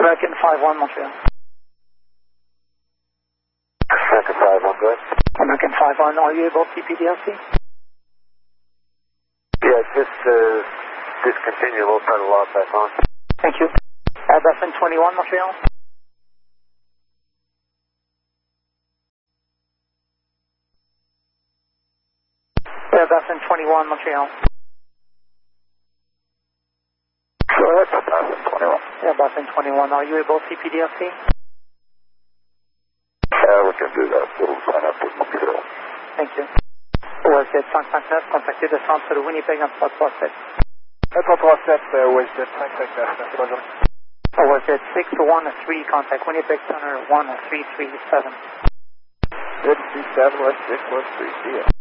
American 5-1, Montreal. American 5-1, good. American 5-1, are you able to CPDLC? Yeah, just discontinue. We'll try to log back on. Thank you. Airbus 21, Montreal. Airbus 21, Montreal. Go ahead, Airbus 21. Airbus 21, are you able to CPDLC? Yeah, we can do that. We'll sign up with Montreal. Thank you. OSZ 559, contactez le centre de Winnipeg en 337. 337, OSZ 559, merci, bonne journée. OSZ 613, contact Winnipeg Center 1337. 57, West 613, see ya.